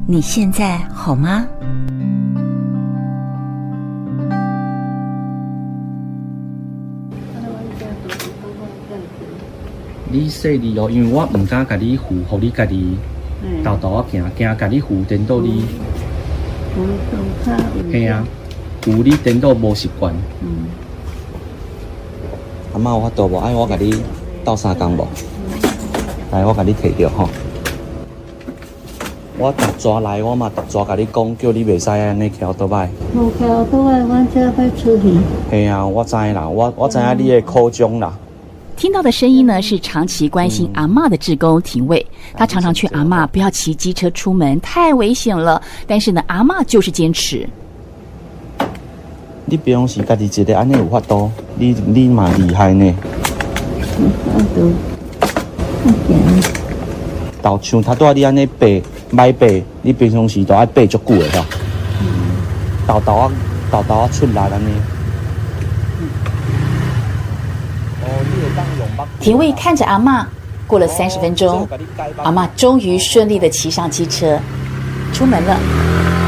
你现在好吗？ 你细腻哦，因为我唔敢甲你扶，互你家己豆豆啊行，惊甲你扶颠倒你。嘿啊，扶你颠倒无习惯。阿妈有法度无？爱我甲你斗相共无？来，我甲你摕着吼。我逐抓来，我嘛逐抓甲你讲，叫你袂使安尼翘倒摆。 无翘倒摆，我这要出去。 嘿啊，我知啦，我知影你的苦衷啦。 听到的声音呢，是长期关心阿嬷的志工廷卫，他常常劝阿嬷不要骑机车出门，太危险了。但是呢，阿嬷就是坚持。 你比方是家己一个安尼有法度，你嘛厉害呢。豆像他带你安尼爬买爬，你平常时都爱爬足久的吼。豆豆啊出力安尼。 廷卫看着阿嬷，过了30分钟，阿嬷终于顺利的骑上机车，出门了。